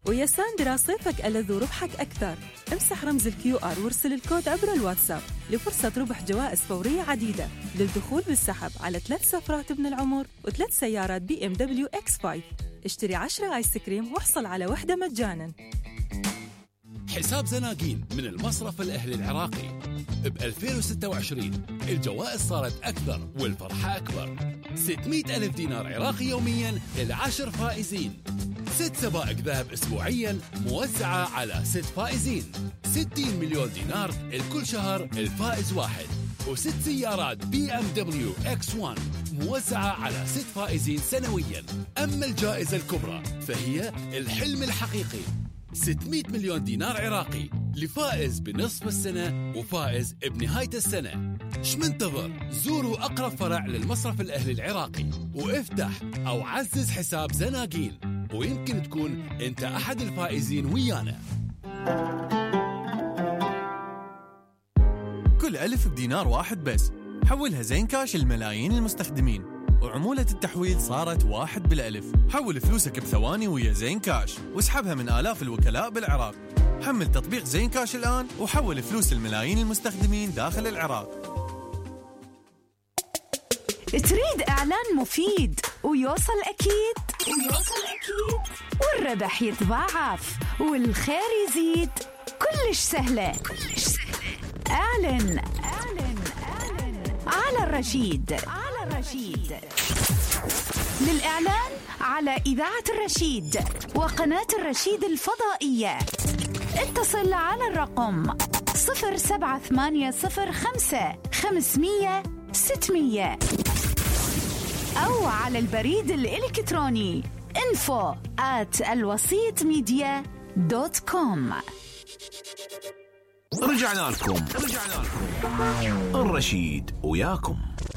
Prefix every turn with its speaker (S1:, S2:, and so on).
S1: ويا ساندرا صيفك ألذ وربحك أكثر. امسح رمز الQR وارسل الكود عبر الواتساب لفرصة ربح جوائز فورية عديدة للدخول بالسحب على 3 سفرات ابن العمر و3 سيارات BMW X5. اشتري 10 آيس كريم واحصل على واحدة مجانا.
S2: حساب زناقين من المصرف الأهلي العراقي. ب 2026 الجوائز صارت أكثر والفرحة أكبر. 600 ألف دينار عراقي يومياً ل10 فائزين. 6 سبائك ذهب أسبوعياً موزعة على 6 فائزين. 60 مليون دينار لكل شهر الفائز واحد. و6 سيارات BMW X1 موزعة على 6 فائزين سنوياً. أما الجائزة الكبرى فهي الحلم الحقيقي، 600 مليون دينار عراقي لفائز بنصف السنة وفائز بنهاية السنة. شمنتظر؟ زوروا أقرب فرع للمصرف الأهلي العراقي وافتح أو عزز حساب زناقين، ويمكن تكون أنت أحد الفائزين ويانا.
S3: كل ألف بدينار واحد بس، حولها زين كاش لملايين المستخدمين، وعمولة التحويل صارت 1 بالألف. حول فلوسك بثواني ويا زين كاش واسحبها من آلاف الوكلاء بالعراق. حمل تطبيق زين كاش الآن وحول فلوس الملايين المستخدمين داخل العراق.
S4: تريد إعلان مفيد ويوصل أكيد والربح يتضاعف والخير يزيد؟ كلش سهلة. اعلن على الرشيد. للإعلان على إذاعة الرشيد وقناة الرشيد الفضائية اتصل على الرقم 07805 500 600 أو على البريد الإلكتروني info@alwasitmedia.com.
S5: رجعنا لكم الرشيد وياكم.